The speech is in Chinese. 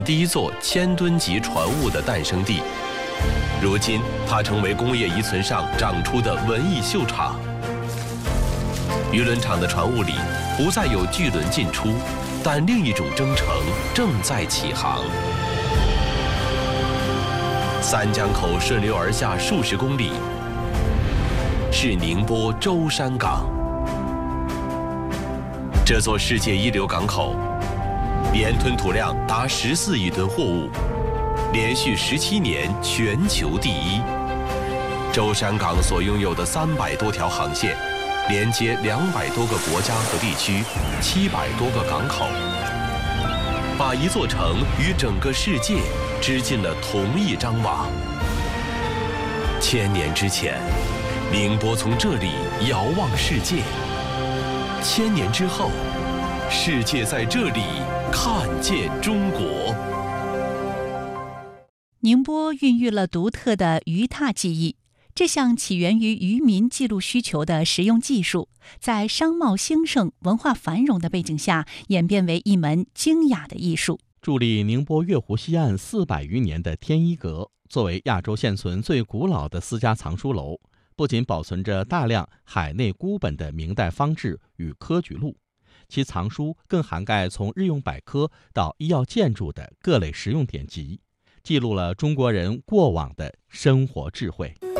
第一座1000吨级船坞的诞生地。如今，它成为工业遗存上长出的文艺秀场。渔轮厂的船坞里不再有巨轮进出，但另一种征程正在起航。三江口顺流而下数十公里，是宁波舟山港。这座世界一流港口，年吞吐量达14亿吨货物，连续17年全球第一。舟山港所拥有的300多条航线，连接200多个国家和地区，700多个港口，把一座城与整个世界织进了同一张网。1000年之前，宁波从这里遥望世界；1000年之后，世界在这里看见中国。 宁波孕育了独特的鱼踏技艺，这项起源于渔民记录需求的实用技术，在商贸兴盛、文化繁荣的背景下，演变为一门精雅的艺术。 伫立宁波月湖西岸400余年的天一阁，作为亚洲现存最古老的私家藏书楼，不仅保存着大量海内孤本的明代方志与科举录，其藏书更涵盖从日用百科到医药建筑的各类实用典籍，记录了中国人过往的生活智慧。